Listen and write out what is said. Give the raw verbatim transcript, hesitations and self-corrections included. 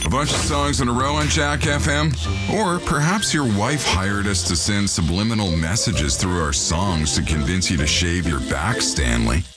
A bunch of songs in a row on Jack F M? Or perhaps your wife hired us to send subliminal messages through our songs to convince you to shave your back, Stanley.